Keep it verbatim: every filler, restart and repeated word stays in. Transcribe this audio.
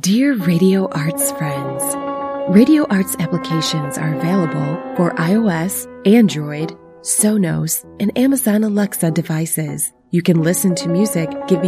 Dear Radio Arts friends, Radio Arts applications are available for iOS, Android, Sonos, and Amazon Alexa devices. You can listen to music giving